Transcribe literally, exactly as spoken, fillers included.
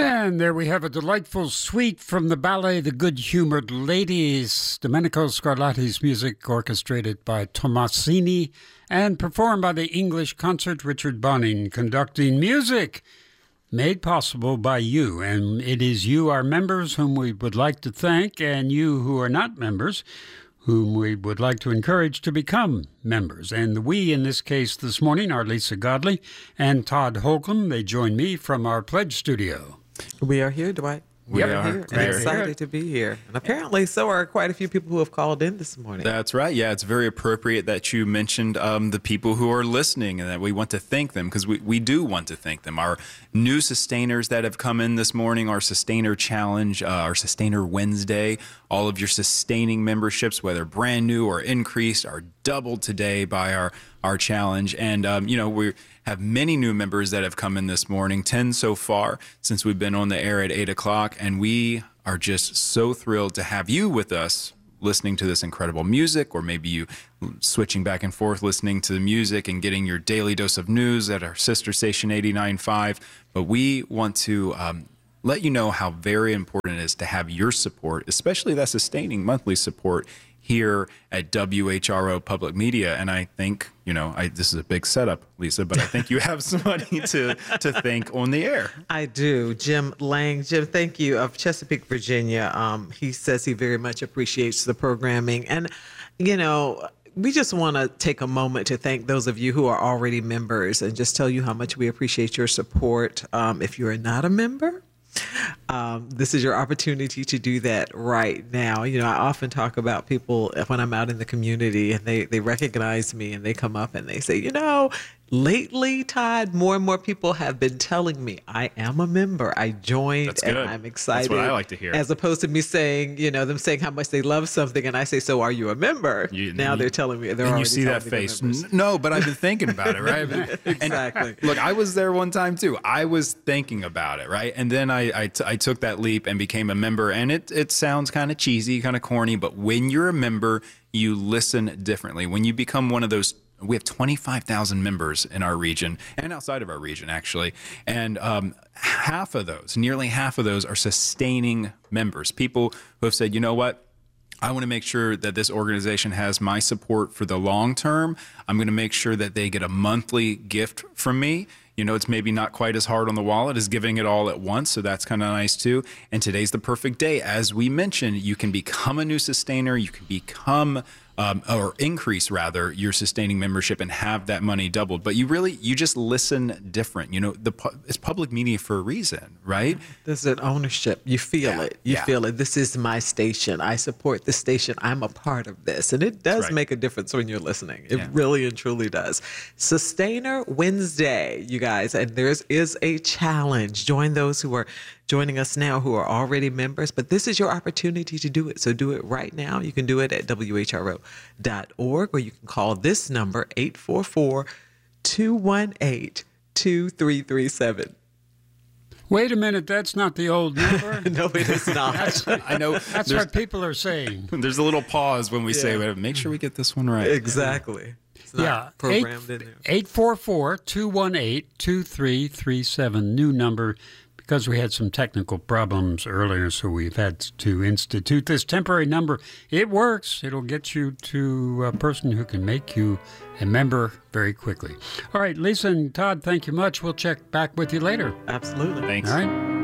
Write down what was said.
And there we have a delightful suite from the ballet The Good-Humored Ladies. Domenico Scarlatti's music, orchestrated by Tomasini and performed by the English Concert. Richard Bonning conducting music, made possible by you. And it is you, our members, whom we would like to thank, and you who are not members, whom we would like to encourage to become members. And the we, in this case this morning, are Lisa Godley and Todd Holcomb. They join me from our Pledge studio. We are here, Dwight. We yep, are here. And excited to be here. And apparently so are quite a few people who have called in this morning. That's right. Yeah, it's very appropriate that you mentioned um, the people who are listening and that we want to thank them, because we, we do want to thank them. Our new sustainers that have come in this morning, our Sustainer Challenge, uh, our Sustainer Wednesday, all of your sustaining memberships, whether brand new or increased, are doubled today by our, our challenge. And, um, you know, we have many new members that have come in this morning, ten so far since we've been on the air at eight o'clock. And we are just so thrilled to have you with us listening to this incredible music, or maybe you switching back and forth listening to the music and getting your daily dose of news at our sister station eighty-nine point five. But we want to um, let you know how very important it is to have your support, especially that sustaining monthly support here at W H R O Public Media. And I think, you know, I, this is a big setup, Lisa, but I think you have somebody to, to thank on the air. I do. Jim Lang. Jim, thank you, of Chesapeake, Virginia. Um, he says he very much appreciates the programming. And, you know, we just want to take a moment to thank those of you who are already members and just tell you how much we appreciate your support. Um, if you're not a member, Um, this is your opportunity to do that right now. You know, I often talk about people when I'm out in the community and they, they recognize me and they come up and they say, you know, lately, Todd, more and more people have been telling me I am a member. I joined. That's good. And I'm excited. That's what I like to hear. As opposed to me saying, you know, them saying how much they love something and I say, so are you a member? You, now you, they're telling me. They're and already you see that telling me face. they're members. No, but I've been thinking about it, right? Exactly. And look, I was there one time too. I was thinking about it, right? And then I, I, t- I took that leap and became a member. And it, it sounds kind of cheesy, kind of corny, but when you're a member, you listen differently. When you become one of those, we have twenty-five thousand members in our region and outside of our region, actually. And um, half of those, nearly half of those are sustaining members, people who have said, you know what? I want to make sure that this organization has my support for the long term. I'm going to make sure that they get a monthly gift from me. You know, it's maybe not quite as hard on the wallet as giving it all at once, so that's kind of nice too. And today's the perfect day. As we mentioned, you can become a new sustainer. You can become um, or increase rather your sustaining membership and have that money doubled. But you really, you just listen different. You know, the it's public media for a reason, right? There's an ownership. You feel Yeah, it. You yeah. feel it. This is my station. I support this station. I'm a part of this. And it does right. make a difference when you're listening. It Yeah. really and truly does. Sustainer Wednesday, you guys. And there is a challenge. Join those who are joining us now who are already members. But this is your opportunity to do it. So do it right now. You can do it at W H R O dot org, or you can call this number, eight four four, two one eight, two three three seven. Wait a minute, that's not the old number. No, it is not. That's, I know that's there's, what people are saying. there's a little pause when we say, Yeah. make sure we get this one right. Exactly. It's not Yeah, programmed in there. eight four four, two one eight, two three three seven, new number, because we had some technical problems earlier, so we've had to institute this temporary number. It works. It'll get you to a person who can make you a member very quickly. All right, Lisa and Todd, thank you much. We'll check back with you later. Absolutely. Thanks. All right?